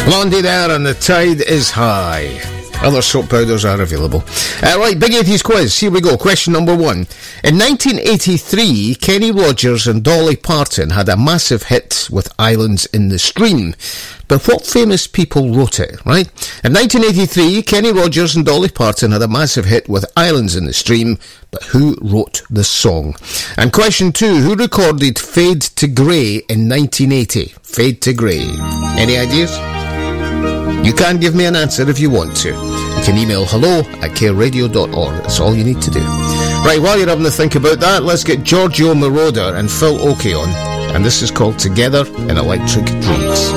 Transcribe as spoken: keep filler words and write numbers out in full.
Blondie there, and the tide is high. Other soap powders are available. Uh, right, Big eighties quiz. Here we go. Question number one. In nineteen eighty-three, Kenny Rogers and Dolly Parton had a massive hit with Islands in the Stream. But what famous people wrote it, right? In nineteen eighty-three, Kenny Rogers and Dolly Parton had a massive hit with Islands in the Stream. But who wrote the song? And question two. Who recorded Fade to Grey in nineteen eighty? Fade to Grey. Any ideas? You can give me an answer if you want to. You can email hello at care radio dot org. That's all you need to do. Right, while you're having to think about that, let's get Giorgio Moroder and Phil Oakey on. And this is called Together in Electric Dreams.